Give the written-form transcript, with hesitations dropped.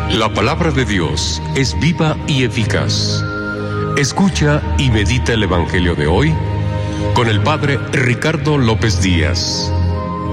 La palabra de Dios es viva y eficaz. Escucha y medita el Evangelio de hoy con el Padre Ricardo López Díaz.